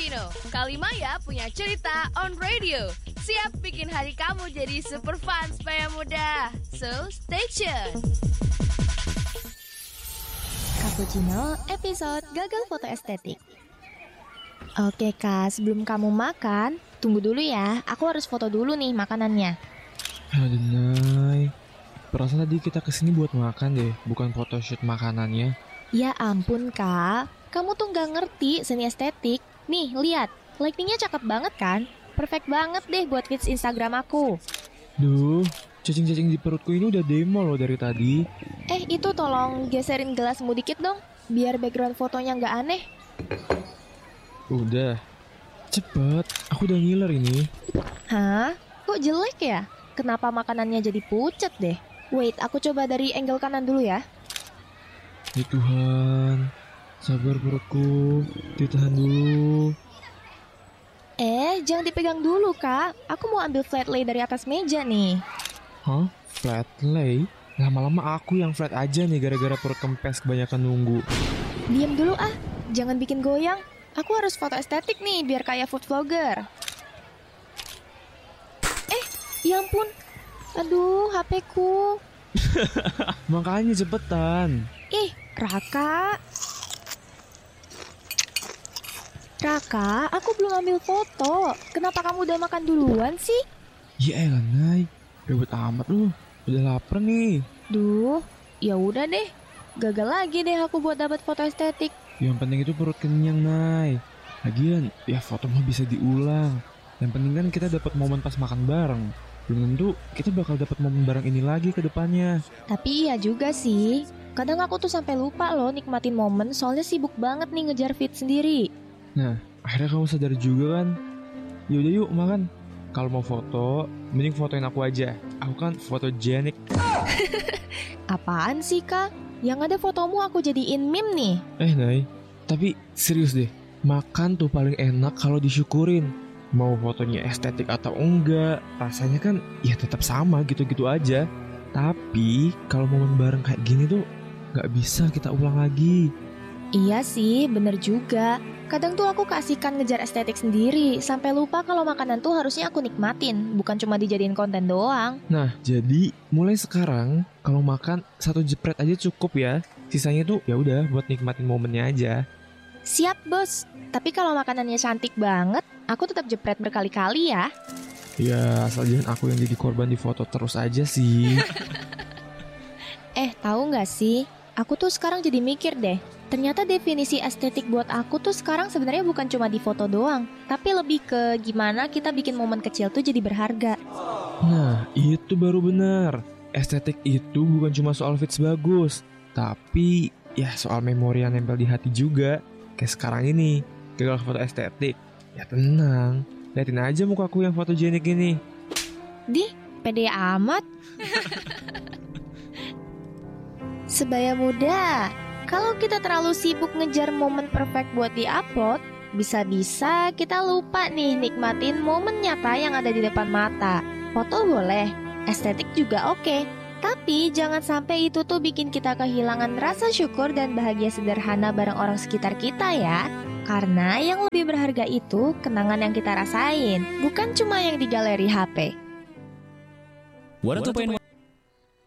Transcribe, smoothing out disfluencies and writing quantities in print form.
Cappuccino, Kalimaya punya cerita on radio. Siap bikin hari kamu jadi super fun supaya mudah. So, stay tune. Cappuccino episode gagal foto estetik. Oke Kak, sebelum kamu makan, tunggu dulu ya. Aku harus foto dulu nih makanannya. Aduh Nay, perasaan tadi kita kesini buat makan deh, bukan photoshoot makanannya. Ya ampun Kak, kamu tuh gak ngerti seni estetik. Nih, lihat, lightingnya cakep banget kan? Perfect banget deh buat feeds Instagram aku. Duh, cacing-cacing di perutku ini udah demo loh dari tadi. Itu tolong geserin gelasmu dikit dong, biar background fotonya gak aneh. Udah, cepet, aku udah ngiler ini. Hah? Kok jelek ya? Kenapa makanannya jadi pucat deh? Wait, aku coba dari angle kanan dulu ya. Ya Tuhan, sabar perutku, ditahan dulu. Jangan dipegang dulu Kak. Aku mau ambil flat lay dari atas meja nih. Hah? Flat lay? Lama-lama aku yang flat aja nih gara-gara perut kempes kebanyakan nunggu. Diam dulu ah, jangan bikin goyang. Aku harus foto estetik nih biar kayak food vlogger. Ya ampun. Aduh, HP-ku. Makanya cepetan. Raka, aku belum ambil foto. Kenapa kamu udah makan duluan sih? Ya elah Nay, ribet amat lu. Udah lapar nih. Duh, ya udah deh. Gagal lagi deh aku buat dapat foto estetik. Yang penting itu perut kenyang, Nay. Lagian, ya foto mah bisa diulang. Yang penting kan kita dapat momen pas makan bareng. Belum tentu kita bakal dapat momen bareng ini lagi ke depannya. Tapi iya juga sih. Kadang aku tuh sampai lupa loh nikmatin momen soalnya sibuk banget nih ngejar feed sendiri. Nah, akhirnya kamu sadar juga kan? Yaudah yuk makan. Kalau mau foto, mending fotoin aku aja. Aku kan fotogenik. Apaan sih Kak? Yang ada fotomu aku jadiin meme nih. Nay, tapi serius deh. Makan tuh paling enak kalau disyukurin. Mau fotonya estetik atau enggak, rasanya kan ya tetap sama gitu-gitu aja. Tapi kalau momen bareng kayak gini tuh gak bisa kita ulang lagi. Iya sih, bener juga. Kadang tuh aku keasikan ngejar estetik sendiri, sampai lupa kalau makanan tuh harusnya aku nikmatin, bukan cuma dijadiin konten doang. Nah, jadi mulai sekarang kalau makan satu jepret aja cukup ya. Sisanya tuh ya udah buat nikmatin momennya aja. Siap bos, tapi kalau makanannya cantik banget, aku tetap jepret berkali-kali ya. Ya, asal jangan aku yang jadi korban di foto terus aja sih. Tahu nggak sih? Aku tuh sekarang jadi mikir deh. Ternyata definisi estetik buat aku tuh sekarang sebenarnya bukan cuma di foto doang, tapi lebih ke gimana kita bikin momen kecil tuh jadi berharga. Nah, itu baru benar. Estetik itu bukan cuma soal fits bagus, tapi ya soal memori yang nempel di hati juga. Kayak sekarang ini, gagal foto estetik. Ya tenang, liatin aja mukaku yang fotogenik ini. Pede amat. Sebaya muda. Kalau kita terlalu sibuk ngejar momen perfect buat di-upload, bisa-bisa kita lupa nih nikmatin momen nyata yang ada di depan mata. Foto boleh, estetik juga oke. Tapi jangan sampai itu tuh bikin kita kehilangan rasa syukur dan bahagia sederhana bareng orang sekitar kita ya. Karena yang lebih berharga itu kenangan yang kita rasain, bukan cuma yang di galeri HP. 102.1